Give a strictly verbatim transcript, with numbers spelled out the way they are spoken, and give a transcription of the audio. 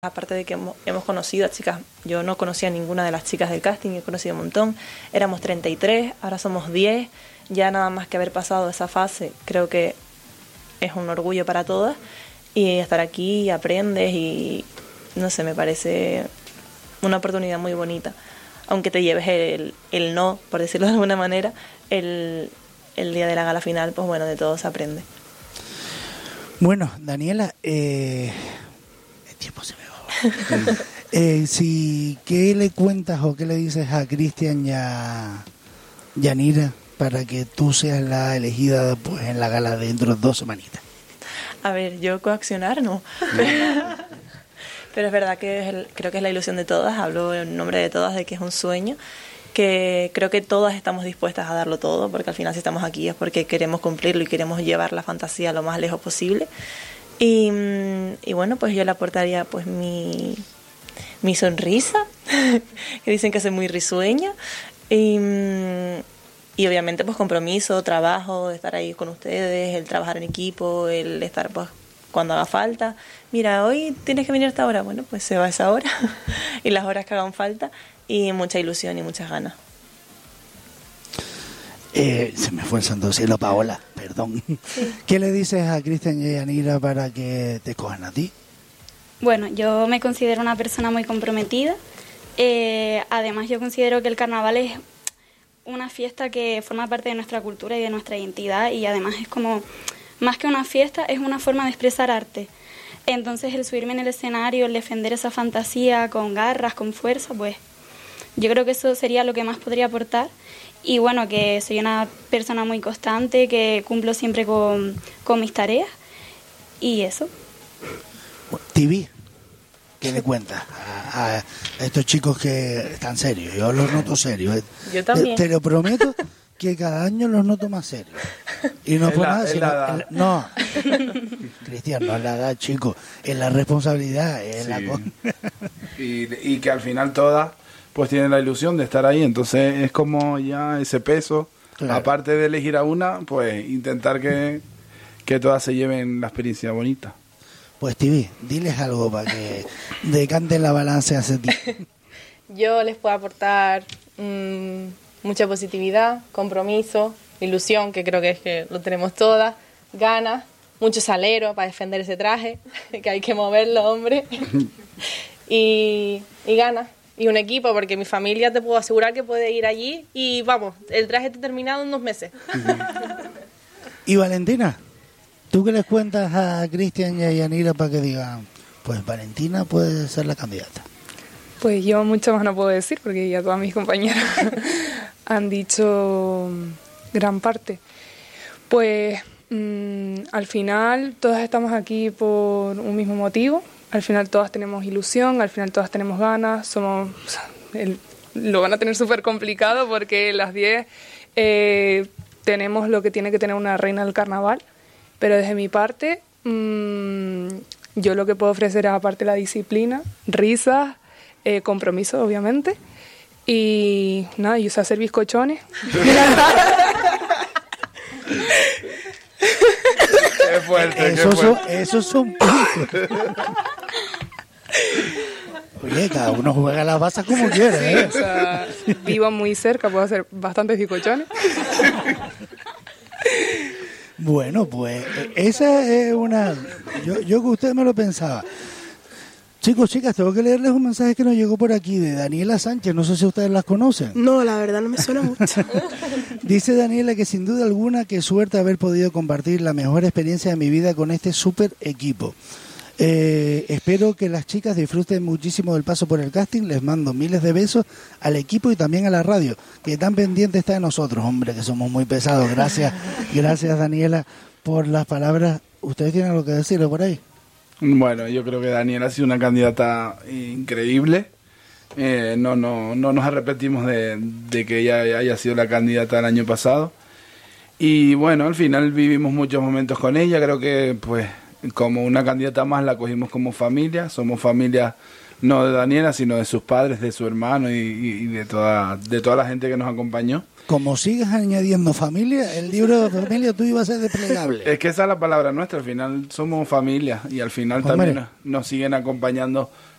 Aparte de que hemos, hemos conocido a chicas, yo no conocía a ninguna de las chicas del casting, he conocido un montón, éramos treinta y tres, ahora somos diez, ya nada más que haber pasado esa fase, creo que es un orgullo para todas, y estar aquí aprendes y no sé, me parece una oportunidad muy bonita, aunque te lleves el, el no, por decirlo de alguna manera, el, el día de la gala final, pues bueno, de todo se aprende. Bueno, Daniela, eh, el tiempo se me va. eh, si, ¿qué le cuentas o qué le dices a Cristian y a Yanira para que tú seas la elegida pues, en la gala dentro de dos semanitas? A ver, yo coaccionar no, pero, pero es verdad que es el, creo que es la ilusión de todas, hablo en nombre de todas de que es un sueño, que creo que todas estamos dispuestas a darlo todo, porque al final si estamos aquí es porque queremos cumplirlo y queremos llevar la fantasía lo más lejos posible. Y, y bueno, pues yo le aportaría pues mi, mi sonrisa, que dicen que soy muy risueña, y, y obviamente pues compromiso, trabajo, estar ahí con ustedes, el trabajar en equipo, el estar pues cuando haga falta. Mira, hoy tienes que venir a esta hora, bueno, pues se va a esa hora y las horas que hagan falta, y mucha ilusión y muchas ganas. Eh, se me fue el santo cielo, Paola, perdón. Sí. ¿Qué le dices a Cristian y a Yanira para que te cojan a ti? Bueno, yo me considero una persona muy comprometida. Eh, además, yo considero que el carnaval es una fiesta que forma parte de nuestra cultura y de nuestra identidad, y además es como, más que una fiesta, es una forma de expresar arte. Entonces, el subirme en el escenario, el defender esa fantasía con garras, con fuerza, pues yo creo que eso sería lo que más podría aportar. Y bueno, que soy una persona muy constante, que cumplo siempre con, con mis tareas, y eso. T V, ¿qué le cuentas a, a estos chicos que están serios? Yo los noto serios. Yo también. Te, te lo prometo que cada año los noto más serios. Y no por nada, sino, el, no. Cristian, no es la edad, chico, es la responsabilidad, es sí. la cosa. y, y que al final todas pues tienen la ilusión de estar ahí, entonces es como ya ese peso, claro. Aparte de elegir a una, pues intentar que, que todas se lleven la experiencia bonita. Pues T V, diles algo para que decanten la balanza hacia ti. Yo les puedo aportar mmm, mucha positividad, compromiso, ilusión, que creo que es que lo tenemos todas, ganas, mucho salero para defender ese traje, que hay que moverlo, hombre, y, y ganas. Y un equipo, porque mi familia te puedo asegurar que puede ir allí y vamos, el traje está terminado en dos meses. Y Valentina, ¿tú qué les cuentas a Cristian y a Yanira para que digan, pues Valentina puede ser la candidata? Pues yo mucho más no puedo decir, porque ya todas mis compañeras han dicho gran parte. Pues mmm, al final todas estamos aquí por un mismo motivo. Al final todas tenemos ilusión, al final todas tenemos ganas, somos el, lo van a tener súper complicado porque las diez eh, tenemos lo que tiene que tener una reina del carnaval, pero desde mi parte mmm, yo lo que puedo ofrecer es aparte la disciplina, risas, eh, compromiso obviamente, y nada, yo sé hacer bizcochones. Qué fuerte, eso qué son, fuerte. Esos son puntos. Oye, cada uno juega las basas como sí, quiere, ¿eh? O sea, vivo muy cerca, puedo hacer bastantes bizcochones. Bueno, pues esa es una... Yo, yo que usted me lo pensaba. Chicos, chicas, tengo que leerles un mensaje que nos llegó por aquí de Daniela Sánchez. No sé si ustedes las conocen. No, la verdad no me suena mucho. Dice Daniela que sin duda alguna, qué suerte haber podido compartir la mejor experiencia de mi vida con este súper equipo. Eh, espero que las chicas disfruten muchísimo del paso por el casting. Les mando miles de besos al equipo y también a la radio, que tan pendiente está de nosotros. Hombre, que somos muy pesados. Gracias, gracias Daniela por las palabras. ¿Ustedes tienen algo que decirle por ahí? Bueno, yo creo que Daniela ha sido una candidata increíble. Eh, no, no, no nos arrepentimos de, de que ella haya sido la candidata del año pasado. Y bueno, al final vivimos muchos momentos con ella. Creo que pues como una candidata más la cogimos como familia. Somos familia no de Daniela, sino de sus padres, de su hermano y, y de toda de toda la gente que nos acompañó. Como sigas añadiendo familia, el libro de familia tuyo va a ser desplegable. Es que esa es la palabra nuestra, al final somos familia y al final Hombre. también nos, nos siguen acompañando